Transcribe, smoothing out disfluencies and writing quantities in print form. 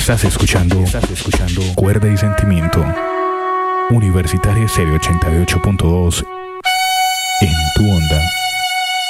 Estás escuchando Cuerda y Sentimiento. Universitaria Serie 88.2 en tu onda.